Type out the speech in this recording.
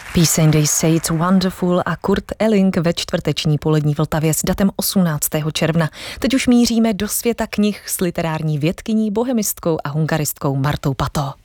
Píseň They Say It's Wonderful a Kurt Elling ve čtvrteční polední Vltavě s datem 18. června. Teď už míříme do světa knih s literární vědkyní, bohemistkou a hungaristkou Martou Pató.